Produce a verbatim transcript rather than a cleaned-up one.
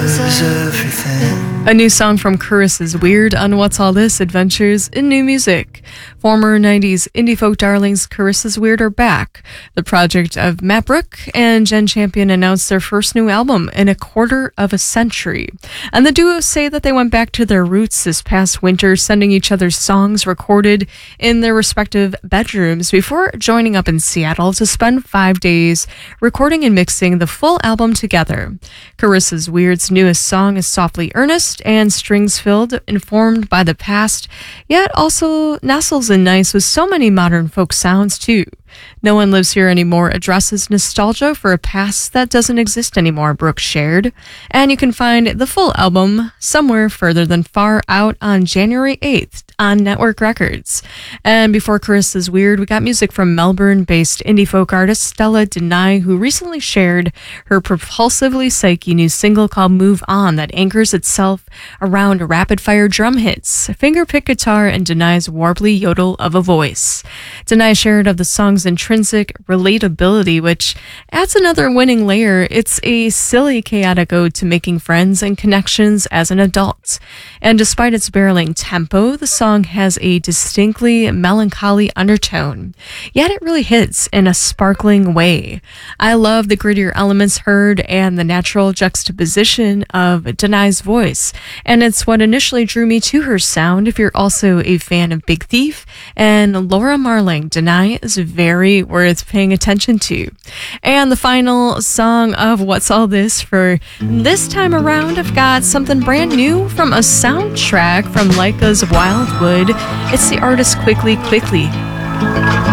deserves everything. A new song from Carissa's Weird on What's All This? Adventures in New Music. Former nineties indie folk darlings Carissa's Weird are back. The project of Matt Brooke and Jen Champion announced their first new album in a quarter of a century. And the duo say that they went back to their roots this past winter, sending each other songs recorded in their respective bedrooms before joining up in Seattle to spend five days recording and mixing the full album together. Carissa's Weird's newest song is softly earnest and strings-filled, informed by the past, yet also nestles in nice with so many modern folk sounds too. No One Lives Here Anymore addresses nostalgia for a past that doesn't exist anymore, Brooke shared. And you can find the full album Somewhere Further Than Far out on January eighth on Network Records. And before Carissa's Weird, we got music from Melbourne-based indie folk artist Stella Deny, who recently shared her propulsively psyche new single called Move On that anchors itself around rapid-fire drum hits, finger-pick guitar, and Deny's warbly yodel of a voice. Deny shared of the song's intrinsic relatability, which adds another winning layer. It's a silly, chaotic ode to making friends and connections as an adult. And despite its barreling tempo, the song has a distinctly melancholy undertone. Yet it really hits in a sparkling way. I love the grittier elements heard and the natural juxtaposition of Deny's voice. And it's what initially drew me to her sound. If you're also a fan of Big Thief and Laura Marling, Deny is very worth paying attention to. And the final song of What's All This for this time around, I've got something brand new from a soundtrack from Leica's Wildwood. It's the artist Quickly Quickly.